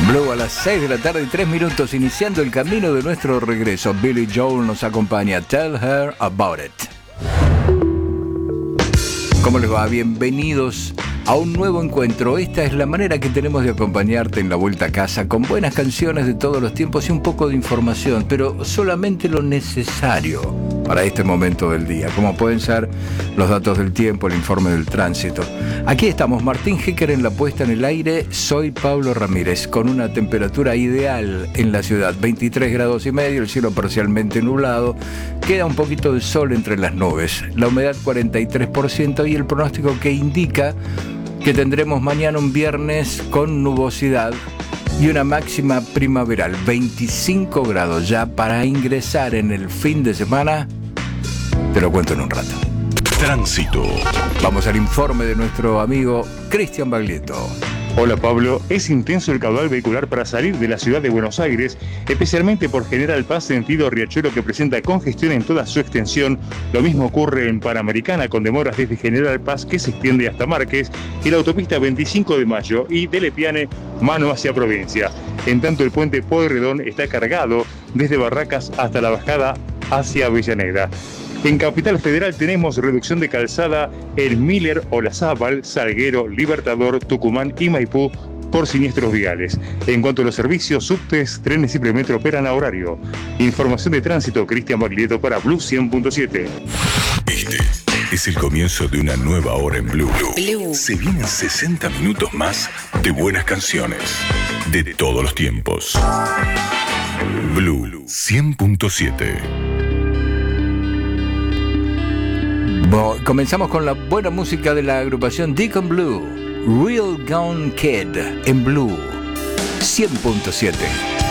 Blue a las 6 de la tarde y 3 minutos, iniciando el camino de nuestro regreso. Billy Joel nos acompaña. Tell Her About It. ¿Cómo les va? Bienvenidos a un nuevo encuentro. Esta es la manera que tenemos de acompañarte en la vuelta a casa, con buenas canciones de todos los tiempos y un poco de información, pero solamente lo necesario para este momento del día, como pueden ser los datos del tiempo, el informe del tránsito. Aquí estamos, Martín Hecker en la puesta en el aire, soy Pablo Ramírez, con una temperatura ideal en la ciudad, 23 grados y medio, el cielo parcialmente nublado, queda un poquito de sol entre las nubes, la humedad 43% y el pronóstico que indica que tendremos mañana un viernes con nubosidad y una máxima primaveral, 25 grados ya para ingresar en el fin de semana. Te lo cuento en un rato. Tránsito. Vamos al informe de nuestro amigo Cristian Baglietto. Hola Pablo, es intenso el caudal vehicular para salir de la ciudad de Buenos Aires, especialmente por General Paz sentido Riachuelo, que presenta congestión en toda su extensión. Lo mismo ocurre en Panamericana, con demoras desde General Paz que se extiende hasta Márquez, y la autopista 25 de Mayo y de Lepiane, mano hacia Provincia. En tanto, el puente Pueyrredón está cargado desde Barracas hasta la bajada hacia Avellaneda. En Capital Federal tenemos reducción de calzada en Miller, Olazábal, Salguero, Libertador, Tucumán y Maipú por siniestros viales. En cuanto a los servicios, subtes, trenes y premetro operan a horario. Información de tránsito, Cristian Baglietto para Blue 100.7. Este es el comienzo de una nueva hora en Blue. Se vienen 60 minutos más de buenas canciones de todos los tiempos. Blue 100.7. Comenzamos con la buena música de la agrupación Deacon Blue, Real Gone Kid en Blue 100.7.